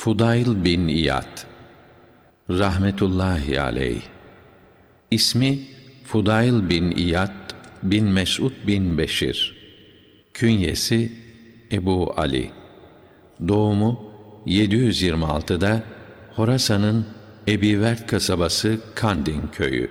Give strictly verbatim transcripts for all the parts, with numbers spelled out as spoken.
Fudayl bin İyad rahmetullahi aleyh. İsmi Fudayl bin İyad bin Mes'ud bin Beşir. Künyesi Ebu Ali. Doğumu yedi yüz yirmi altıda Horasan'ın Ebivert kasabası Kandin köyü.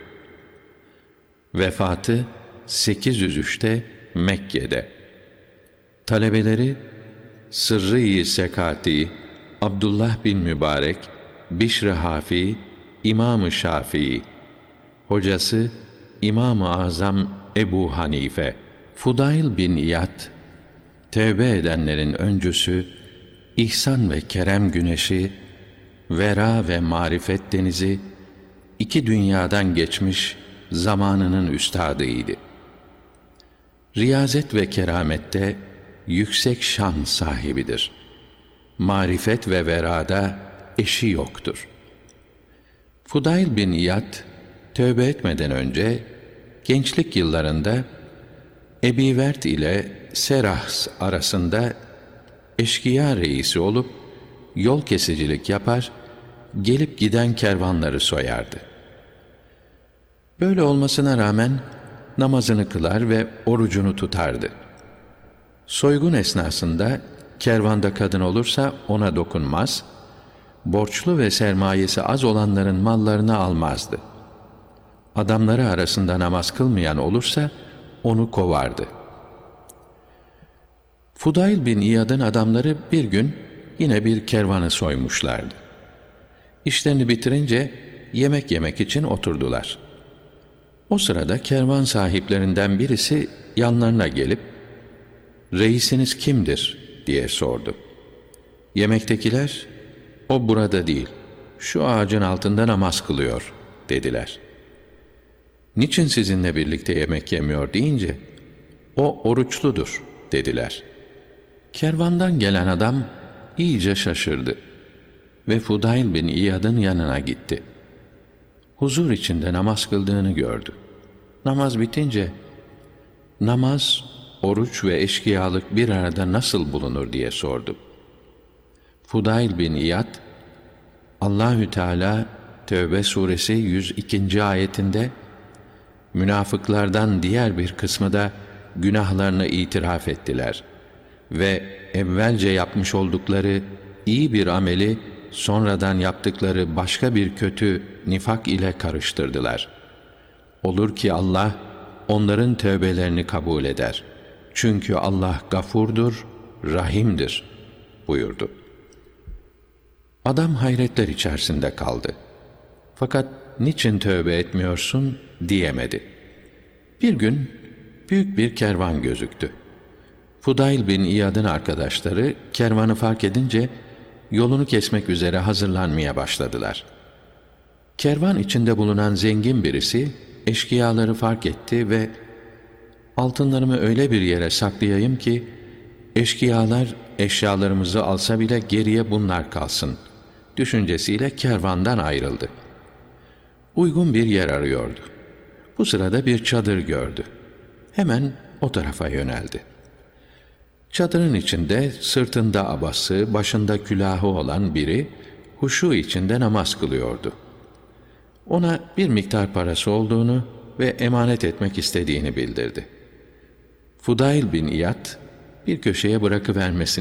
Vefatı sekiz yüz üçte Mekke'de. Talebeleri Sırrı-i Sekati, Abdullah bin Mübarek, Bişr-i Hafi, İmam-ı Şafii. Hocası İmam-ı Azam Ebu Hanife. Fudayl bin İyad, tevbe edenlerin öncüsü, ihsan ve kerem güneşi, vera ve marifet denizi, iki dünyadan geçmiş zamanının üstadıydı. Riyazet ve keramette yüksek şan sahibidir. Marifet ve verada eşi yoktur. Fudayl bin İyad, tövbe etmeden önce, gençlik yıllarında Ebivert ile Serahs arasında eşkıya reisi olup, yol kesicilik yapar, gelip giden kervanları soyardı. Böyle olmasına rağmen namazını kılar ve orucunu tutardı. Soygun esnasında kervanda kadın olursa ona dokunmaz, borçlu ve sermayesi az olanların mallarını almazdı. Adamları arasında namaz kılmayan olursa onu kovardı. Fudayl bin İyad'ın adamları bir gün yine bir kervanı soymuşlardı. İşlerini bitirince yemek yemek için oturdular. O sırada kervan sahiplerinden birisi yanlarına gelip, "Reisiniz kimdir?" diye sordu. Yemektekiler, "O burada değil, şu ağacın altında namaz kılıyor," dediler. "Niçin sizinle birlikte yemek yemiyor?" deyince, "O oruçludur," dediler. Kervandan gelen adam iyice şaşırdı ve Fudayl bin İyad'ın yanına gitti. Huzur içinde namaz kıldığını gördü. Namaz bitince, "Namaz, oruç ve eşkıyalık bir arada nasıl bulunur?" diye sordu. Fudayl bin İyad, Allahü Teala Tevbe suresi yüz ikinci ayetinde, münafıklardan diğer bir kısmı da günahlarını itiraf ettiler ve evvelce yapmış oldukları iyi bir ameli sonradan yaptıkları başka bir kötü nifak ile karıştırdılar. Olur ki Allah onların tövbelerini kabul eder. Çünkü Allah gafurdur, rahimdir buyurdu. Adam hayretler içerisinde kaldı. Fakat "Niçin tövbe etmiyorsun?" diyemedi. Bir gün büyük bir kervan gözüktü. Fudayl bin İyad'ın arkadaşları kervanı fark edince yolunu kesmek üzere hazırlanmaya başladılar. Kervan içinde bulunan zengin birisi eşkıyaları fark etti ve "Altınlarımı öyle bir yere saklayayım ki eşkıyalar eşyalarımızı alsa bile geriye bunlar kalsın" düşüncesiyle kervandan ayrıldı. Uygun bir yer arıyordu. Bu sırada bir çadır gördü. Hemen o tarafa yöneldi. Çadırın içinde sırtında abası, başında külahı olan biri huşu içinde namaz kılıyordu. Ona bir miktar parası olduğunu ve emanet etmek istediğini bildirdi. Fudayl bin İyad bir köşeye bırakıvermesini